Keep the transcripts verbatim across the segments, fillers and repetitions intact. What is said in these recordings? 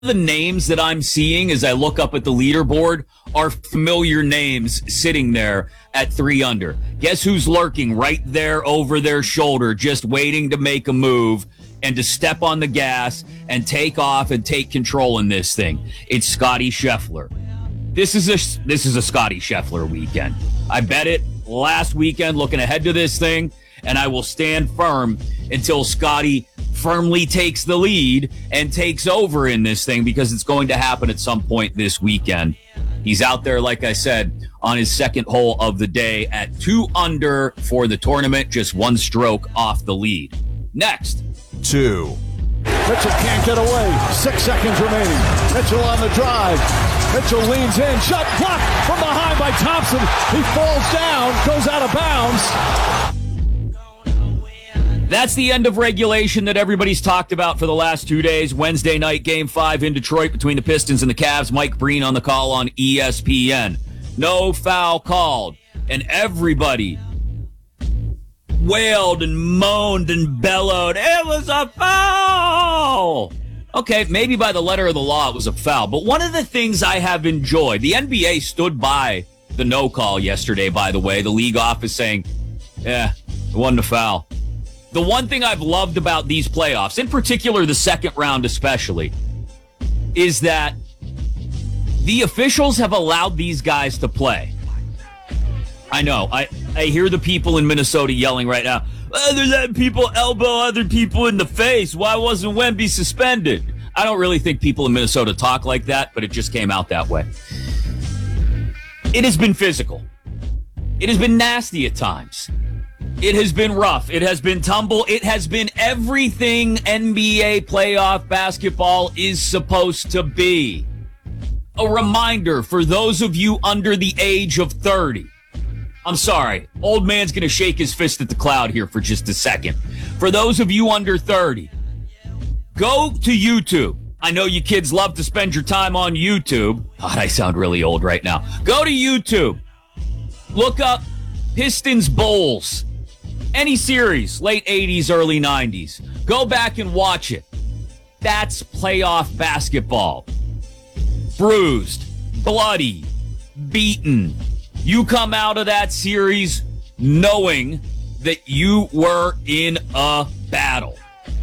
the names that I'm seeing as I look up at the leaderboard are familiar names sitting there at three under. Guess who's lurking right there over their shoulder, just waiting to make a move and to step on the gas and take off and take control in this thing? It's Scotty Scheffler. This is a this is a Scotty Scheffler weekend. I bet it last weekend looking ahead to this thing, and I will stand firm until Scotty firmly takes the lead and takes over in this thing, because it's going to happen at some point this weekend. He's out there, like I said, on his second hole of the day at two under for the tournament, just one stroke off the lead. Next. Two. Mitchell can't get away. Six seconds remaining. Mitchell on the drive. Mitchell leans in. Shot blocked from behind by Thompson. He falls down, goes out of bounds. That's the end of regulation that everybody's talked about for the last two days. Wednesday night, game five in Detroit between the Pistons and the Cavs. Mike Breen on the call on E S P N. No foul called. And everybody wailed and moaned and bellowed, it was a foul! Okay, maybe by the letter of the law it was a foul. But one of the things I have enjoyed, the N B A stood by the no call yesterday, by the way. The league office saying, yeah, it wasn't a foul. The one thing I've loved about these playoffs, in particular the second round especially, is that the officials have allowed these guys to play. I know. I, I hear the people in Minnesota yelling right now, oh, they're letting people elbow other people in the face. Why wasn't Wemby suspended? I don't really think people in Minnesota talk like that, but it just came out that way. It has been physical. It has been nasty at times. It has been rough. It has been tumble. It has been everything N B A playoff basketball is supposed to be. A reminder for those of you under the age of thirty. I'm sorry. Old man's going to shake his fist at the cloud here for just a second. For those of you under thirty, go to YouTube. I know you kids love to spend your time on YouTube. God, I sound really old right now. Go to YouTube. Look up Pistons Bulls. Any series, late eighties, early nineties. Go back and watch it. That's playoff basketball. Bruised, bloody, beaten. You come out of that series knowing that you were in a battle.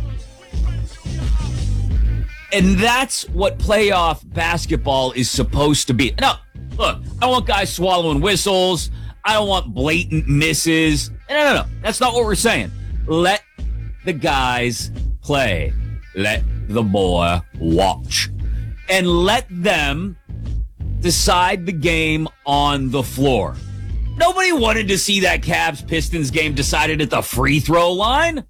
And that's what playoff basketball is supposed to be. Now, look, I don't want guys swallowing whistles. I don't want blatant misses. No, no, no. That's not what we're saying. Let the guys play. Let the boy watch. And let them decide the game on the floor. Nobody wanted to see that Cavs-Pistons game decided at the free throw line.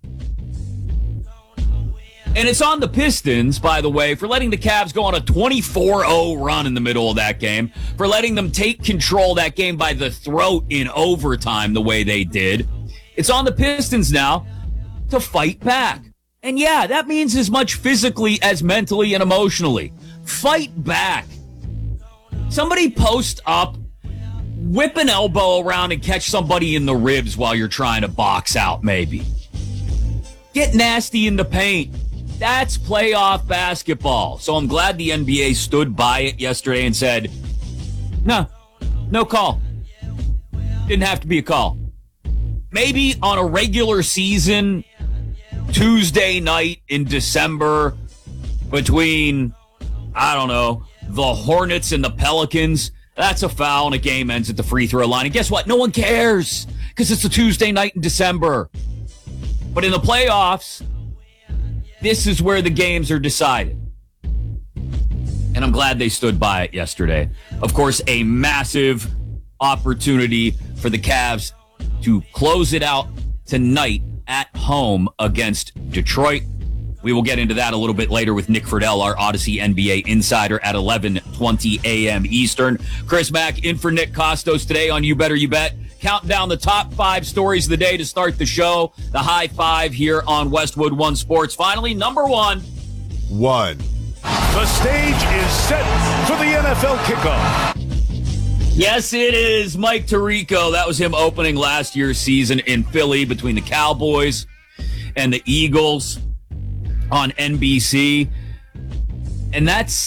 And it's on the Pistons, by the way, for letting the Cavs go on a twenty-four oh run in the middle of that game, for letting them take control of that game by the throat in overtime the way they did. It's on the Pistons now to fight back. And yeah, that means as much physically as mentally and emotionally. Fight back. Somebody post up, whip an elbow around and catch somebody in the ribs while you're trying to box out, maybe. Get nasty in the paint. That's playoff basketball. So I'm glad the N B A stood by it yesterday and said, no, no call. Didn't have to be a call. Maybe on a regular season Tuesday night in December between, I don't know, the Hornets and the Pelicans, that's a foul and a game ends at the free throw line. And guess what? No one cares because it's a Tuesday night in December. But in the playoffs, this is where the games are decided. And I'm glad they stood by it yesterday. Of course, a massive opportunity for the Cavs to close it out tonight at home against Detroit. We will get into that a little bit later with Nick Friedel, our Odyssey N B A insider, at eleven twenty a.m. Eastern. Chris Mack in for Nick Costos today on You Better You Bet. Counting down the top five stories of the day to start the show. The high five here on Westwood One Sports. Finally, number one. One. The stage is set for the N F L kickoff. Yes, it is Mike Tirico. That was him opening last year's season in Philly between the Cowboys and the Eagles on N B C. And that's